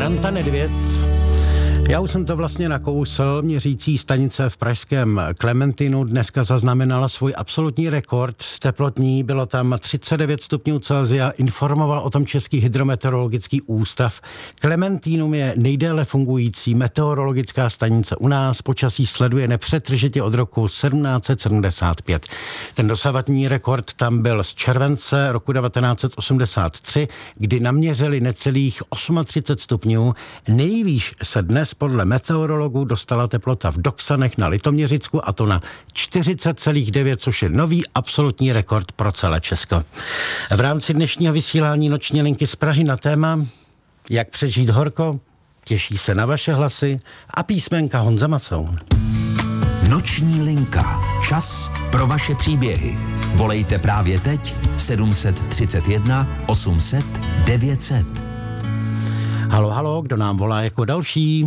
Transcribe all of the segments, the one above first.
Franta Nedvěd. Já už jsem to vlastně nakousl. Měřící stanice v pražském Klementinu dneska zaznamenala svůj absolutní rekord teplotní. Bylo tam 39 stupňů Celsia, informoval o tom Český hydrometeorologický ústav. Klementinum je nejdéle fungující meteorologická stanice u nás. Počasí sleduje nepřetržitě od roku 1775. Ten dosavadní rekord tam byl z července roku 1983, kdy naměřili necelých 38 stupňů. Nejvýš se dnes podle meteorologů dostala teplota v Doksanech na Litoměřicku, a to na 40,9, což je nový absolutní rekord pro celé Česko. V rámci dnešního vysílání Noční linky z Prahy na téma Jak přežít horko, těší se na vaše hlasy a písmenka Honza Macoun. Noční linka. Čas pro vaše příběhy. Volejte právě teď 731 800 900. Halo, kdo nám volá jako další?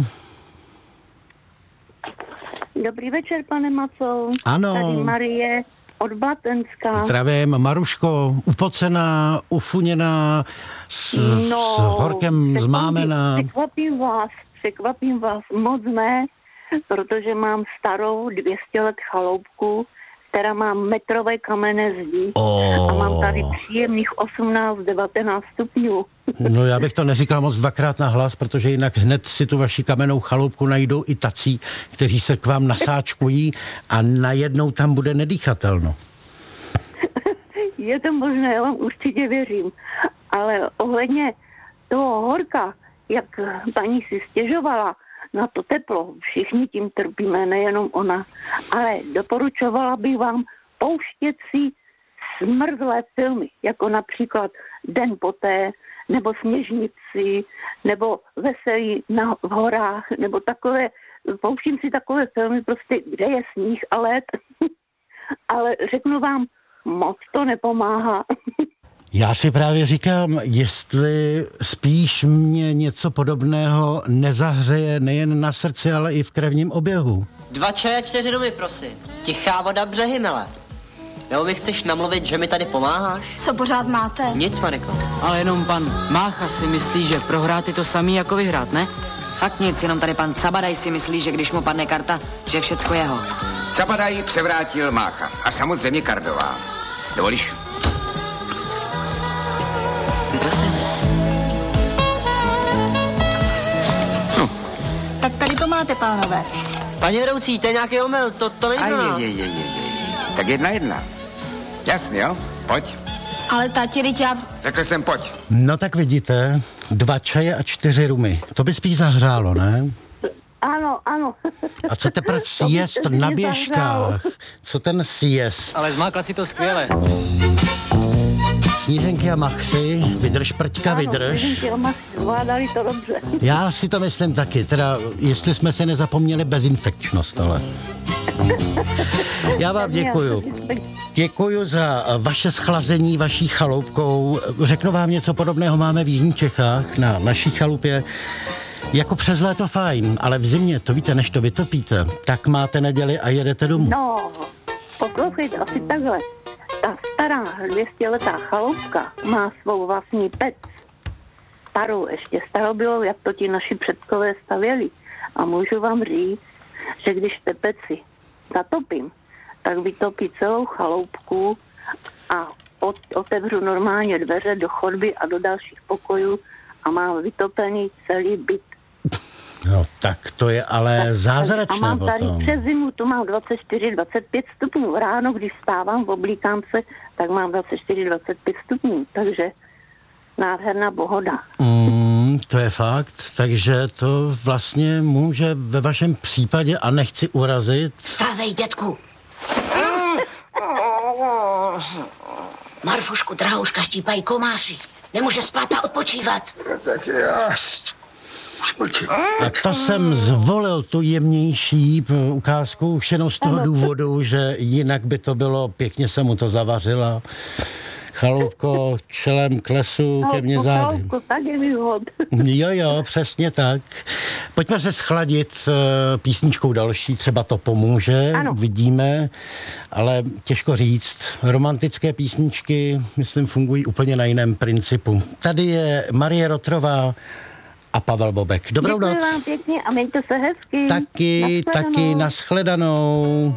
Dobrý večer, pane Macoun. Ano. Tady Marie od Blatenska. Zdravím, Maruško, upocená, ufuněná, s horkem zmámená. Překvapím vás moc ne, protože mám starou 200 let chaloupku, která má metrové kamenné zdi a mám tady příjemných 18-19 stupňů. No já bych to neříkal moc dvakrát na hlas, protože jinak hned si tu vaši kamennou chaloupku najdou i tací, kteří se k vám nasáčkují a najednou tam bude nedýchatelno. Je to možné, já vám určitě věřím. Ale ohledně toho horka, jak paní si stěžovala na to teplo, všichni tím trpíme, nejenom ona, ale doporučovala bych vám pouštět si smrzlé filmy, jako například Den poté, nebo Sněžnici, nebo Veselí v horách, nebo takové, pouštím si takové filmy, prostě kde je sníh a led, ale řeknu vám, moc to nepomáhá. Já si právě říkám, jestli spíš mě něco podobného nezahřeje nejen na srdci, ale i v krevním oběhu. 2 čaje a 4 rumy, prosím. Tichá voda, břehy, mele. Nebo mi chceš namluvit, že mi tady pomáháš? Co pořád máte? Nic, Mariko. Ale jenom pan Mácha si myslí, že prohrát je to samý jako vyhrát, ne? Fakt nic, jenom tady pan Cabadaj si myslí, že když mu padne karta, že je všecko jeho. Cabadaj převrátil Mácha a samozřejmě Kardová. Dovolíš? Prosím. Tak tady to máte, pánové. Paní vedoucí, to je nějaký omyl, to není pro nás. Tak 1-1. Jasně, jo? Pojď. Ale tati, teď já... Řekl jsem pojď. No tak vidíte, 2 čaje a 4 rumy. To by spíš zahřálo, ne? Ano. A co teprve siest na běžkách? Co ten siest? Ale zmákla si to skvěle. Sníženky a machři, vydrž prťka, vydrž. Sníženky a machři, zvládali to dobře. Já si to myslím taky, teda jestli jsme se nezapomněli bezinfekčnost, ale... Já vám děkuju. Děkuju za vaše schlazení vaší chaloupkou. Řeknu vám něco podobného máme v Jižních Čechách na naší chalupě. Jako přes léto fajn, ale v zimě, to víte, než to vytopíte, tak máte neděli a jedete domů. No, poslouchejte, asi takhle. Ta stará 200letá chaloupka má svou vlastní pec. Starou, ještě starobylou, jak to ti naši předkové stavěli. A můžu vám říct, že když te peci zatopím, tak vytopí celou chaloupku a otevřu normálně dveře do chodby a do dalších pokojů a mám vytopený celý byt. No tak to je ale zázračné. A mám tady potom. přes zimu, tu mám 24-25 stupňů. Ráno, když vstávám, oblíkám se, tak mám 24-25 stupňů. Takže nádherná pohoda. To je fakt, takže to vlastně může ve vašem případě, a nechci urazit... Vstávej, dětku. Marfušku, drahouška, štípají komáři. Nemůže spát a odpočívat. Tak já... A to jsem zvolil tu jemnější ukázku už jenom z toho důvodu, že jinak by to bylo, pěkně se mu to zavařila. Chaloupko čelem k lesu, ke mně zády. Chaloupko, tak je výhod. Jo, přesně tak. Pojďme se schladit písničkou další, třeba to pomůže, ano. Vidíme, ale těžko říct. Romantické písničky, myslím, fungují úplně na jiném principu. Tady je Marie Rotrová a Pavel Bobek. Dobrou Děkuji noc. vám pěkně a mějte se hezky. Taky, nashledanou.